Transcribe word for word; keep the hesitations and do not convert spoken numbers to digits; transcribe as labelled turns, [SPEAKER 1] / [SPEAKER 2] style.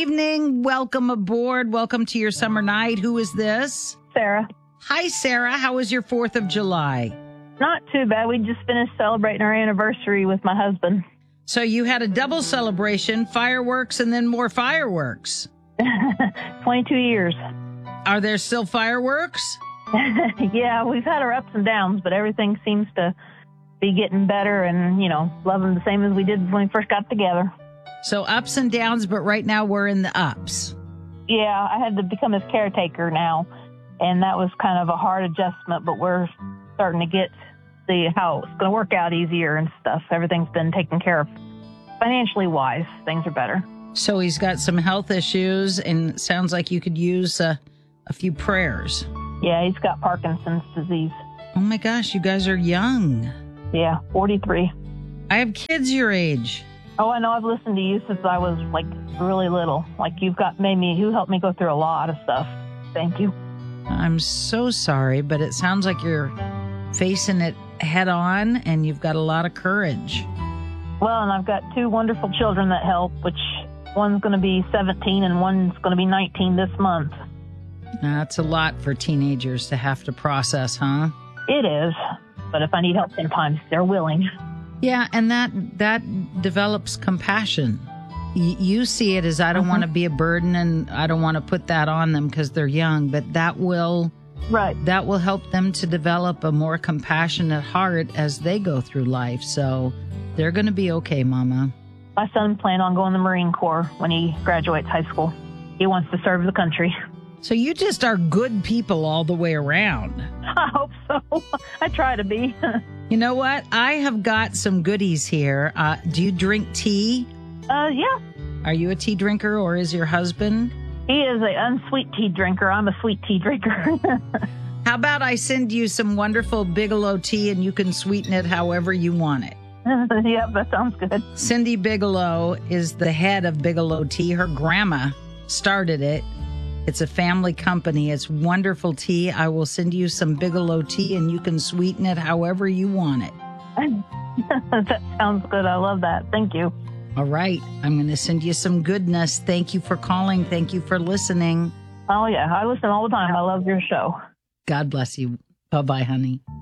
[SPEAKER 1] evening. Welcome aboard. Welcome to your summer night. Who is this?
[SPEAKER 2] Sarah.
[SPEAKER 1] Hi, Sarah. How was your fourth of July?
[SPEAKER 2] Not too bad. We just finished celebrating our anniversary with my husband.
[SPEAKER 1] So you had a double celebration, fireworks, and then more fireworks.
[SPEAKER 2] twenty-two years.
[SPEAKER 1] Are there still fireworks?
[SPEAKER 2] Yeah, we've had our ups and downs, but everything seems to be getting better and, you know, loving the same as we did when we first got together.
[SPEAKER 1] So ups and downs, but right now we're in the ups.
[SPEAKER 2] Yeah, I had to become his caretaker now, and that was kind of a hard adjustment, but we're starting to get the how it's going to work out easier and stuff. Everything's been taken care of. Financially wise, things are better.
[SPEAKER 1] So he's got some health issues, and it sounds like you could use uh, a few prayers.
[SPEAKER 2] Yeah, he's got Parkinson's disease.
[SPEAKER 1] Oh my gosh, you guys are young.
[SPEAKER 2] Yeah, forty-three.
[SPEAKER 1] I have kids your age.
[SPEAKER 2] Oh, I know. I've listened to you since I was, like, really little. Like, you've got made me, you helped me go through a lot of stuff. Thank you.
[SPEAKER 1] I'm so sorry, but it sounds like you're facing it head on, and you've got a lot of courage.
[SPEAKER 2] Well, and I've got two wonderful children that help, which one's going to be seventeen and one's going to be nineteen this month.
[SPEAKER 1] That's a lot for teenagers to have to process, huh?
[SPEAKER 2] It is. But if I need help sometimes, they're willing.
[SPEAKER 1] Yeah, and that that develops compassion. Y- you see it as, I don't uh-huh. want to be a burden, and I don't want to put that on them because they're young, but that will
[SPEAKER 2] right.
[SPEAKER 1] that will help them to develop a more compassionate heart as they go through life. So they're going to be okay, Mama.
[SPEAKER 2] My son planned on going to the Marine Corps when he graduates high school. He wants to serve the country.
[SPEAKER 1] So you just are good people all the way around.
[SPEAKER 2] I hope so. I try to be.
[SPEAKER 1] You know what? I have got some goodies here. Uh, do you drink tea?
[SPEAKER 2] Uh, yeah.
[SPEAKER 1] Are you a tea drinker, or is your husband?
[SPEAKER 2] He is an unsweet tea drinker. I'm a sweet tea drinker.
[SPEAKER 1] How about I send you some wonderful Bigelow tea, and you can sweeten it however you want it?
[SPEAKER 2] Yeah, that sounds good.
[SPEAKER 1] Cindy Bigelow is the head of Bigelow Tea. Her grandma started it. It's a family company. It's wonderful tea. I will send you some Bigelow tea, and you can sweeten it however you want it.
[SPEAKER 2] That sounds good. I love that. Thank you.
[SPEAKER 1] All right. I'm going to send you some goodness. Thank you for calling. Thank you for listening.
[SPEAKER 2] Oh, yeah. I listen all the time. I love your show.
[SPEAKER 1] God bless you. Bye-bye, honey.